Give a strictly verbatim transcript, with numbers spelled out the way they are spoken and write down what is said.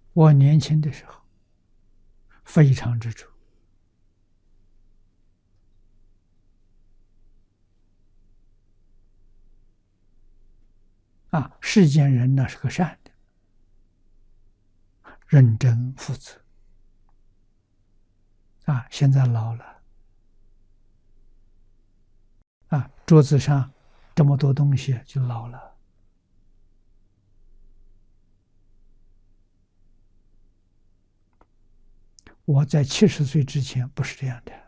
我年轻的时候非常执着啊，世间人呢是个善的，认真负责啊。现在老了啊，桌子上这么多东西就老了。我在七十岁之前不是这样的。